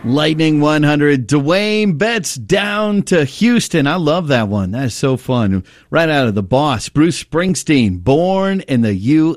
Lightning 100, Dwayne Betts down to Houston. I love that one. That is so fun. Right out of the Boss, Bruce Springsteen, Born in the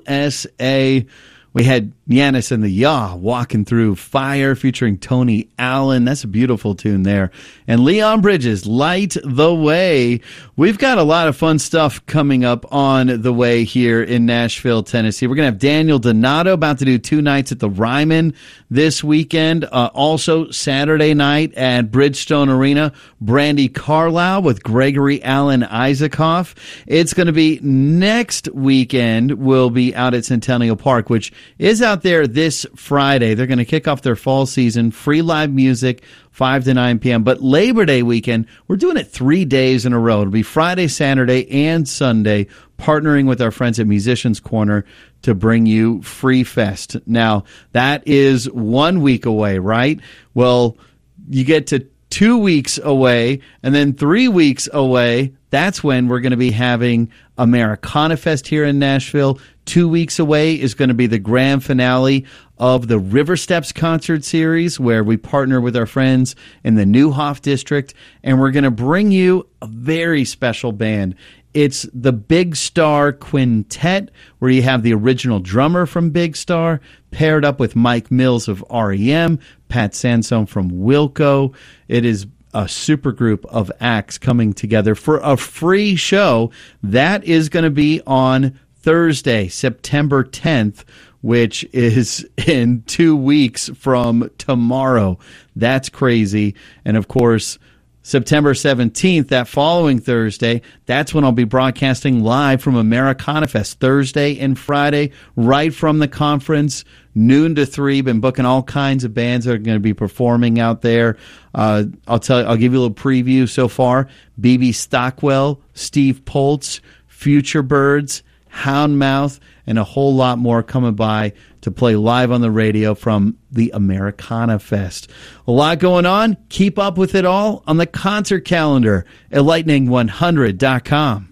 USA. We had Yanis and the Yah walking through Fire featuring Tony Allen. That's a beautiful tune there. And Leon Bridges, Light the Way. We've got a lot of fun stuff coming up on the way here in Nashville, Tennessee. We're going to have Daniel Donato about to do 2 nights at the Ryman this weekend. Also Saturday night at Bridgestone Arena, Brandi Carlile with Gregory Alan Isaacoff. It's going to be next weekend. We'll be out at Centennial Park, which is out there this Friday. They're going to kick off their fall season, free live music, 5 to 9 p.m. But Labor Day weekend, we're doing it 3 days in a row. It'll be Friday, Saturday, and Sunday, partnering with our friends at Musicians Corner to bring you Free Fest. Now, that is 1 week away, right? Well, you get to 2 weeks away, and then 3 weeks away, that's when we're going to be having Americana Fest here in Nashville. 2 weeks away is going to be the grand finale of the River Steps concert series, where we partner with our friends in the Neuhoff District, and we're going to bring you a very special band. It's the Big Star Quintet, where you have the original drummer from Big Star, paired up with Mike Mills of REM, Pat Sansone from Wilco. It is a super group of acts coming together for a free show. That is going to be on Thursday, September 10th, which is in 2 weeks from tomorrow. That's crazy. And of course, September 17th, that following Thursday, that's when I'll be broadcasting live from Americana Fest, Thursday and Friday, right from the conference, noon to 3. Been booking all kinds of bands that are going to be performing out there. I'll give you a little preview so far. B.B. Stockwell, Steve Poltz, Future Birds, Houndmouth, and a whole lot more coming by to play live on the radio from the Americana Fest. A lot going on. Keep up with it all on the concert calendar at lightning100.com.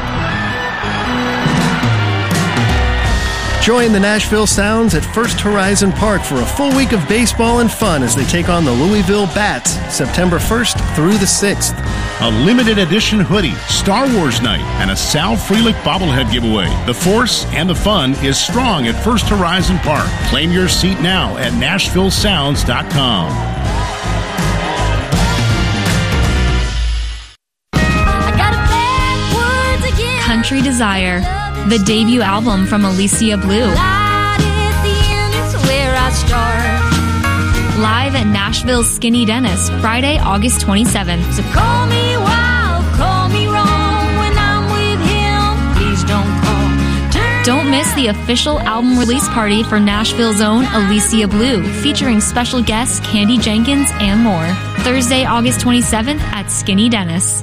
Join the Nashville Sounds at First Horizon Park for a full week of baseball and fun as they take on the Louisville Bats September 1st through the 6th. A limited edition hoodie, Star Wars night, and a Sal Frelick bobblehead giveaway. The force and the fun is strong at First Horizon Park. Claim your seat now at NashvilleSounds.com. Country Desire, the debut album from Alicia Blue. Live at Nashville's Skinny Dennis, Friday, August 27th. So call me wild, call me wrong. When I'm with him, please don't call. Don't miss the official album release party for Nashville's own Alicia Blue, featuring special guests Candy Jenkins and more. Thursday, August 27th at Skinny Dennis.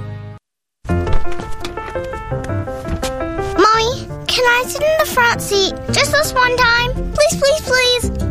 Mommy, can I sit in the front seat just this one time? Please, please, please.